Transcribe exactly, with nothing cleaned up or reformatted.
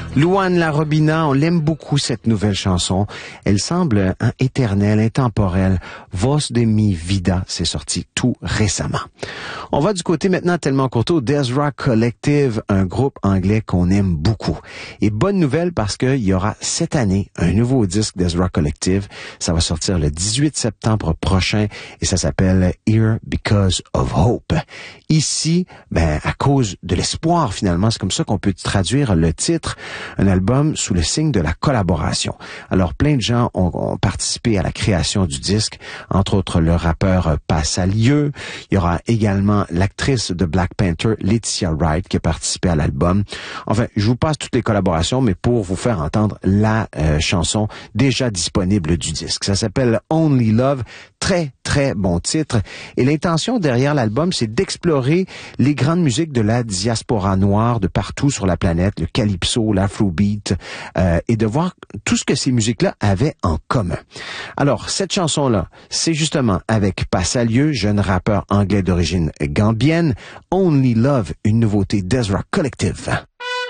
Luan Larobina, on l'aime beaucoup cette nouvelle chanson. Elle semble hein, éternelle, intemporelle. Voz de mi vida, c'est sorti tout récemment. On va du côté maintenant tellement courto d'Ezra Collective, un groupe anglais qu'on aime beaucoup. Et bonne nouvelle parce qu'il y aura cette année un nouveau disque d'Ezra Collective. Ça va sortir le dix-huit septembre prochain et ça s'appelle Here Because of Hope. Ici, ben à cause de l'espoir finalement, c'est comme ça qu'on peut traduire le titre. Un album sous le signe de la collaboration. Alors, plein de gens ont, ont participé à la création du disque, entre autres le rappeur Passalieu. Il y aura également l'actrice de Black Panther, Letitia Wright, qui a participé à l'album. Enfin, je vous passe toutes les collaborations, mais pour vous faire entendre la euh, chanson déjà disponible du disque. Ça s'appelle Only Love. Très, très bon titre. Et l'intention derrière l'album, c'est d'explorer les grandes musiques de la diaspora noire de partout sur la planète, le calypso, l'afrobeat, euh, et de voir tout ce que ces musiques-là avaient en commun. Alors, cette chanson-là, c'est justement avec Passalieu, jeune rappeur anglais d'origine gambienne, Only Love, une nouveauté d'Ezra Collective.